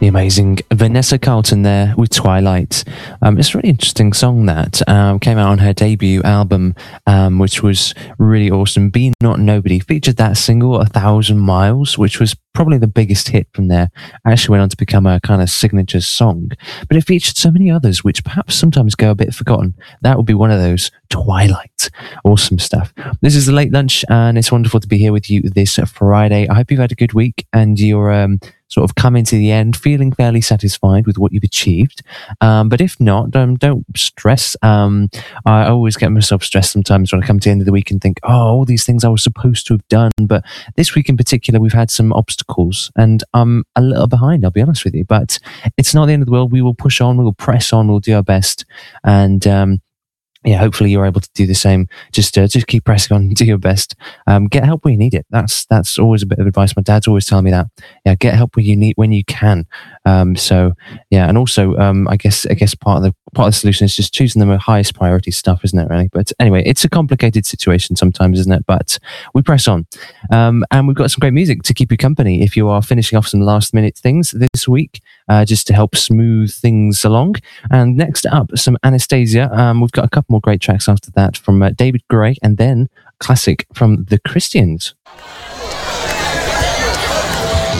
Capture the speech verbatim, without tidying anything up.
The amazing Vanessa Carlton there with Twilight. Um, it's a really interesting song that um, came out on her debut album, um, which was really awesome. Be Not Nobody featured that single, A Thousand Miles, which was probably the biggest hit from there. Actually went on to become a kind of signature song, but it featured so many others which perhaps sometimes go a bit forgotten. That would be one of those. Twilight. Awesome stuff. This is The Late Lunch, and it's wonderful to be here with you this Friday. I hope you've had a good week and you're um, sort of coming to the end feeling fairly satisfied with what you've achieved. Um, but if not, um, don't stress. Um, I always get myself stressed sometimes when I come to the end of the week and think, oh, all these things I was supposed to have done. But this week in particular, we've had some obstacles and I'm a little behind, I'll be honest with you. But it's not the end of the world. We will push on, we will press on, we'll do our best. And um, yeah, hopefully you're able to do the same. Just uh, just keep pressing on, do your best. Um, get help when you need it. That's that's always a bit of advice. My dad's always telling me that. Yeah, get help when you need when you can. Um, so yeah, and also um, I guess I guess part of the part of the solution is just choosing the highest priority stuff, isn't it? Really, but anyway, it's a complicated situation sometimes, isn't it? But we press on, um, and we've got some great music to keep you company if you are finishing off some last minute things this week, uh, just to help smooth things along. And next up, some Anastasia. Um, we've got a couple more great tracks after that from uh, David Gray, and then classic from The Christians.